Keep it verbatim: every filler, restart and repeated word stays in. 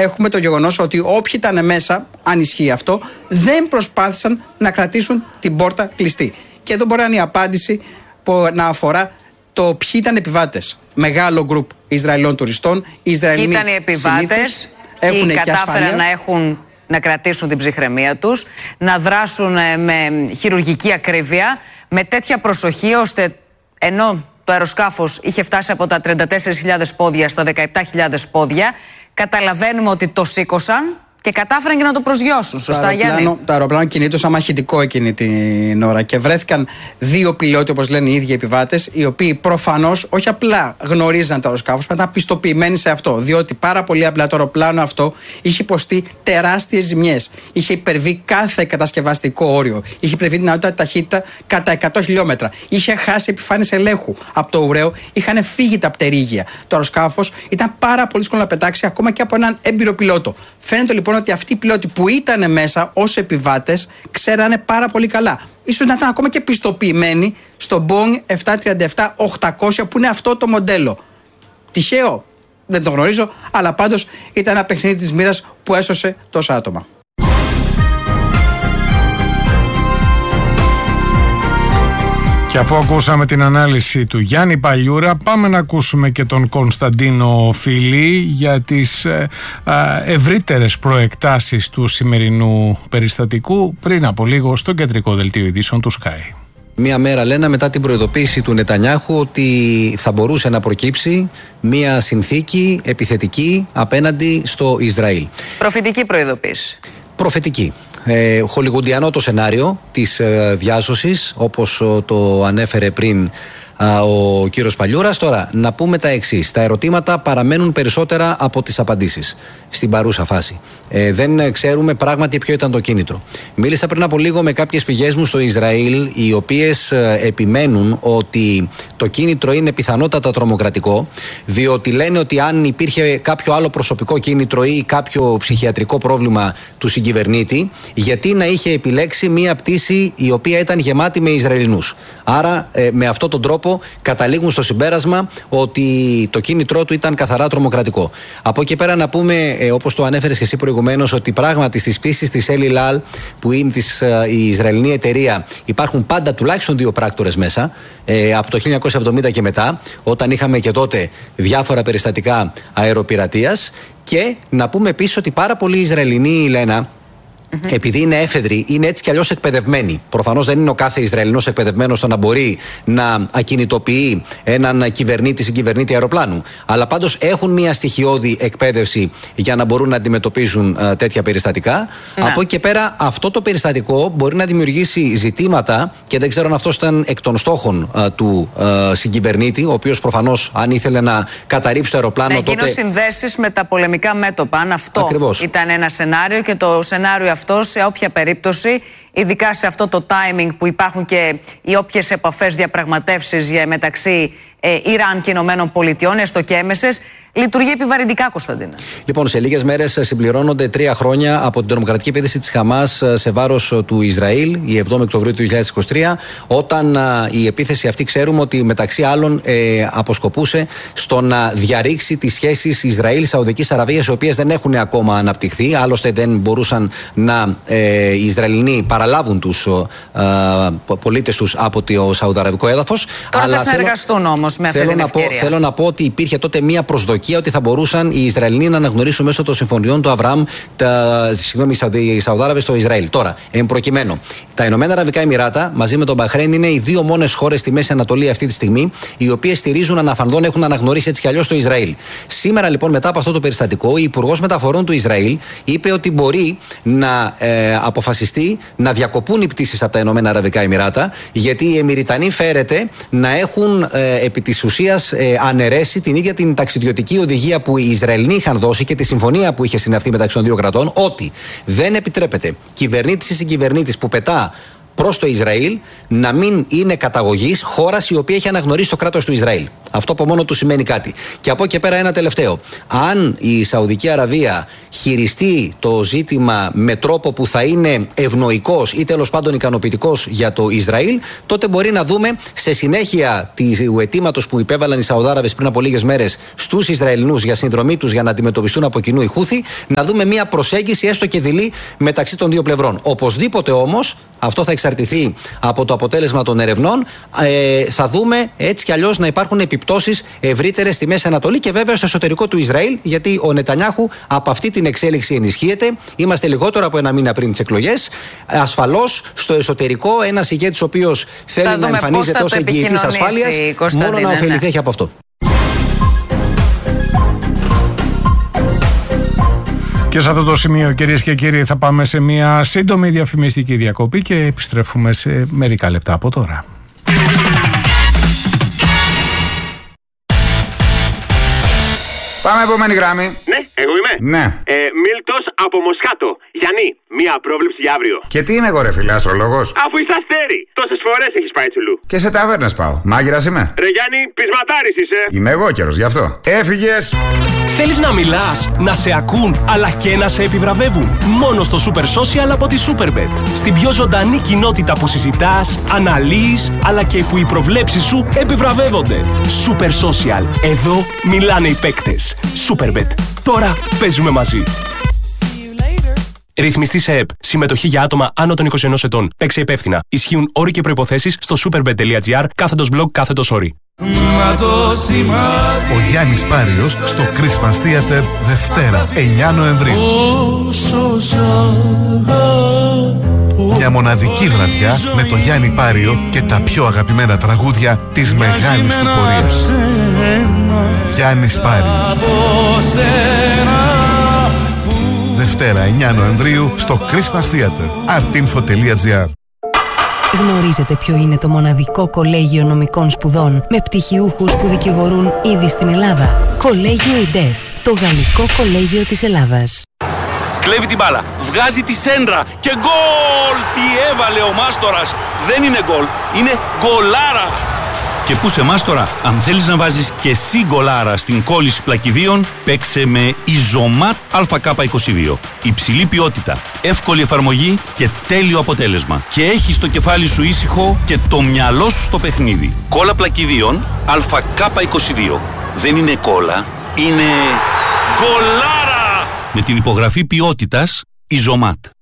έχουμε το γεγονός ότι όποιοι ήταν μέσα, αν ισχύει αυτό, δεν προσπάθησαν να κρατήσουν την πόρτα κλειστή. Και εδώ μπορεί να είναι η απάντηση που να αφορά το ποιοι ήταν επιβάτες. Μεγάλο γκρουπ Ισραηλών τουριστών. Οι Ισραηλοί ήταν οι επιβάτες, ποιοι κατάφεραν να, έχουν, να κρατήσουν την ψυχραιμία τους, να δράσουν με χειρουργική ακρίβεια, με τέτοια προσοχή ώστε ενώ το αεροσκάφος είχε φτάσει από τα τριάντα τέσσερις χιλιάδες πόδια στα δεκαεπτά χιλιάδες πόδια, καταλαβαίνουμε ότι το σήκωσαν και κατάφεραν και να το προσγειώσουν. Σωστά, Γιάννη? Το αεροπλάνο κινείται σαν μαχητικό εκείνη την ώρα και βρέθηκαν δύο πιλότοι, όπως λένε οι ίδιοι επιβάτες, οι οποίοι προφανώς όχι απλά γνωρίζαν το αεροσκάφος, αλλά ήταν πιστοποιημένοι σε αυτό. Διότι πάρα πολύ απλά το αεροπλάνο αυτό είχε υποστεί τεράστιες ζημιές. Είχε υπερβεί κάθε κατασκευαστικό όριο. Είχε υπερβεί την δυνατότητα ταχύτητα κατά εκατό χιλιόμετρα. Είχε χάσει επιφάνειες ελέγχου από το ουραίο. Είχαν φύγει τα πτερίγια. Το αεροσκάφος ήταν πάρα πολύ δύσκολο να πετάξει ακόμα και από έναν έμπειρο πιλότο. Φαίνεται λοιπόν ότι αυτοί οι πιλότοι που ήταν μέσα ως επιβάτες ξέρανε πάρα πολύ καλά. Ίσως να ήταν ακόμα και πιστοποιημένοι στο Boeing επτακόσια τριάντα επτά οκτακόσια που είναι αυτό το μοντέλο. Τυχαίο, δεν το γνωρίζω, αλλά πάντως ήταν ένα παιχνίδι της μοίρας που έσωσε τόσα άτομα. Και αφού ακούσαμε την ανάλυση του Γιάννη Παλιούρα, πάμε να ακούσουμε και τον Κωνσταντίνο Φιλή για τις ε, ε, ευρύτερες προεκτάσεις του σημερινού περιστατικού πριν από λίγο στο κεντρικό δελτίο ειδήσεων του Sky. Μία μέρα λένε μετά την προειδοποίηση του Νετανιάχου ότι θα μπορούσε να προκύψει μία συνθήκη επιθετική απέναντι στο Ισραήλ. Προφητική προειδοποίηση. Προφητική. Ε, χολιγουντιανό το σενάριο της ε, διάσωσης, όπως ε, το ανέφερε πριν ε, ο κύριος Παλιούρας. Τώρα, να πούμε τα εξής. Τα ερωτήματα παραμένουν περισσότερα από τις απαντήσεις στην παρούσα φάση. Ε, δεν ξέρουμε πράγματι ποιο ήταν το κίνητρο. Μίλησα πριν από λίγο με κάποιες πηγές μου στο Ισραήλ, οι οποίες ε, επιμένουν ότι το κίνητρο είναι πιθανότατα τρομοκρατικό, διότι λένε ότι αν υπήρχε κάποιο άλλο προσωπικό κίνητρο ή κάποιο ψυχιατρικό πρόβλημα του συγκυβερνήτη, γιατί να είχε επιλέξει μία πτήση η οποία ήταν γεμάτη με Ισραηλινούς. Άρα, ε, με αυτόν τον τρόπο καταλήγουν στο συμπέρασμα ότι το κίνητρό του ήταν καθαρά τρομοκρατικό. Από εκεί πέρα να πούμε, ε, όπως το ανέφερες και εσύ προηγουμένως, ότι πράγματι στις πτήσεις της El Hilal, που είναι της, ε, η Ισραηλινή εταιρεία, υπάρχουν πάντα τουλάχιστον δύο πράκτορες μέσα, ε, από το χίλια εννιακόσια εβδομήντα και μετά, όταν είχαμε και τότε διάφορα περιστατικά αεροπειρατείας. Και να πούμε επίσης ότι πάρα πολλοί Ισραηλινοί, Λένα, Mm-hmm. επειδή είναι έφεδροι, είναι έτσι κι αλλιώς εκπαιδευμένοι. Προφανώς δεν είναι ο κάθε Ισραηλινός εκπαιδευμένος στο να μπορεί να ακινητοποιεί έναν κυβερνήτη συγκυβερνήτη αεροπλάνου. Αλλά πάντως έχουν μια στοιχειώδη εκπαίδευση για να μπορούν να αντιμετωπίζουν uh, τέτοια περιστατικά. Mm-hmm. Από εκεί και πέρα, αυτό το περιστατικό μπορεί να δημιουργήσει ζητήματα και δεν ξέρω αν αυτό ήταν εκ των στόχων uh, του uh, συγκυβερνήτη, ο οποίος προφανώς, αν ήθελε να καταρρύψει το αεροπλάνο. Να τότε... γίνουν συνδέσεις με τα πολεμικά μέτωπα. Αν αυτό Ακριβώς. ήταν ένα σενάριο, και το σενάριο αυτό σε όποια περίπτωση, ειδικά σε αυτό το timing που υπάρχουν και οι όποιες επαφές, διαπραγματεύσεις μεταξύ ε, Ιράν και Ηνωμένων Πολιτειών, έστω και έμεσες, λειτουργεί επιβαρυντικά, Κωνσταντίνα. Λοιπόν, σε λίγες μέρες συμπληρώνονται τρία χρόνια από την τρομοκρατική επίθεση της Χαμάς σε βάρος του Ισραήλ, η εβδόμη Οκτωβρίου του δύο χιλιάδες είκοσι τρία, όταν α, η επίθεση αυτή ξέρουμε ότι μεταξύ άλλων ε, αποσκοπούσε στο να διαρρήξει τις σχέσεις Ισραήλ-Σαουδικής Αραβίας, οι οποίες δεν έχουν ακόμα αναπτυχθεί. Άλλωστε, δεν μπορούσαν να ε, οι Ισραηλινοί παραλάβουν τους ε, πολίτες τους από το Σαουδαραβικό έδαφος. Τώρα αλλά θα συνεργαστούν όμως με αυτή την ευκαιρία. Πω, θέλω να πω ότι υπήρχε τότε μία προσδοκία ότι θα μπορούσαν οι Ισραηλινοί να αναγνωρίσουν μέσω των συμφωνιών του Αβραάμ οι Σαουδάραβες στο Ισραήλ. Τώρα, εν προκειμένου, τα Ηνωμένα Αραβικά Εμιράτα μαζί με τον Μπαχρέιν είναι οι δύο μόνες χώρες στη Μέση Ανατολή αυτή τη στιγμή, οι οποίες στηρίζουν αναφανδόν, έχουν αναγνωρίσει έτσι κι αλλιώς το Ισραήλ. Σήμερα λοιπόν, μετά από αυτό το περιστατικό, η Υπουργός Μεταφορών του Ισραήλ είπε ότι μπορεί να ε, αποφασιστεί να διακοπούν οι πτήσεις από τα Ηνωμένα Αραβικά Εμιράτα, γιατί οι Εμιριτανοί φέρεται να έχουν ε, επί της ουσίας ε, αναιρέσει την ίδια την ταξιδιωτική οδηγία που οι Ισραηλινοί είχαν δώσει και τη συμφωνία που είχε συναυθεί μεταξύ των δύο κρατών, ότι δεν επιτρέπεται κυβερνήτης ή συγκυβερνήτης που πετά προς το Ισραήλ να μην είναι καταγωγής χώρας η οποία έχει αναγνωρίσει το κράτος του Ισραήλ. Αυτό από μόνο του σημαίνει κάτι. Και από εκεί και πέρα ένα τελευταίο. Αν η Σαουδική Αραβία χειριστεί το ζήτημα με τρόπο που θα είναι ευνοϊκός ή τέλος πάντων ικανοποιητικός για το Ισραήλ, τότε μπορεί να δούμε σε συνέχεια του αιτήματος που υπέβαλαν οι Σαουδάραβες πριν από λίγες μέρες στους Ισραηλινούς για συνδρομή τους για να αντιμετωπιστούν από κοινού οι Χούθι, να δούμε μια προσέγγιση έστω και δειλή μεταξύ των δύο πλευρών. Οπωσδήποτε όμως, αυτό θα εξαρτηθεί από το αποτέλεσμα των ερευνών, ε, θα δούμε έτσι κι αλλιώς να υπάρχουν επιπτώσεις ευρύτερες στη Μέση Ανατολή και βέβαια στο εσωτερικό του Ισραήλ, γιατί ο Νετανιάχου από αυτή την εξέλιξη ενισχύεται. Είμαστε λιγότερο από ένα μήνα πριν τις εκλογές. Ασφαλώς στο εσωτερικό ένας ηγέτης ο οποίος θέλει να εμφανίζεται ως εγγυητής ασφάλειας, μόνο να ωφεληθεί έχει από αυτό. Και σε αυτό το σημείο, κυρίες και κύριοι, θα πάμε σε μια σύντομη διαφημιστική διακοπή και επιστρέφουμε σε μερικά λεπτά από τώρα. Πάμε επόμενη γράμμη. Ναι, εγώ είμαι. Ναι. Ε, Μίλτος από Μοσχάτο. Γιάννη, μία πρόβλεψη για αύριο. Και τι είμαι εγώ, ρε φίλε, αστρολόγος? Αφού είσαι αστέρι, τόσες φορές έχεις πάει τσουλού. Και σε ταβέρνες πάω. Μάγειρας είμαι. Ρε Γιάννη, πεισματάρης είσαι. Είμαι εγώ καιρός γι' αυτό. Έφυγες. Θέλεις να μιλάς, να σε ακούν, αλλά και να σε επιβραβεύουν? Μόνο στο Super Social από τη Superbet. Στην πιο ζωντανή κοινότητα που συζητάς, αναλύεις, αλλά και που οι προβλέψεις σου επιβραβεύονται. Super Social. Εδώ μιλάνε οι παίκτες. Superbet. Τώρα παίζουμε μαζί. Ρυθμιστή σε ΕΠ. Συμμετοχή για άτομα άνω των είκοσι ενός ετών. Παίξε υπεύθυνα. Ισχύουν όροι και προϋποθέσεις στο superbet.gr κάθετος blog κάθετος όροι. Ο Γιάννης Πάριος στο Christmas Theater Δευτέρα εννιά Νοεμβρίου. Μια μοναδική βραδιά με το Γιάννη Πάριο και τα πιο αγαπημένα τραγούδια της μεγάλης του πορείας. Γιάννης Πάριος. Δευτέρα εννιά Νοεμβρίου στο Christmas Theater artinfo τελεία gr. Γνωρίζετε ποιο είναι το μοναδικό κολέγιο νομικών σπουδών με πτυχιούχους που δικηγορούν ήδη στην Ελλάδα? Κολέγιο ΙΝΤΕΦ, το γαλλικό κολέγιο της Ελλάδας. Κλέβει την μπάλα, βγάζει τη σέντρα και γκολ! Τι έβαλε ο Μάστορας! Δεν είναι γκολ, είναι γκολάρα! Και πού σε Μάστορα, αν θέλεις να βάζεις και εσύ γκολάρα στην κόλληση πλακιδίων, παίξε με Ιζωμάτ Α Κ είκοσι δύο. Υψηλή ποιότητα, εύκολη εφαρμογή και τέλειο αποτέλεσμα. Και έχεις το κεφάλι σου ήσυχο και το μυαλό σου στο παιχνίδι. Κόλλα πλακιδίων Α Κ είκοσι δύο. Δεν είναι κόλλα, είναι γκολάρα! Με την υπογραφή ποιότητας Ιζωμάτ.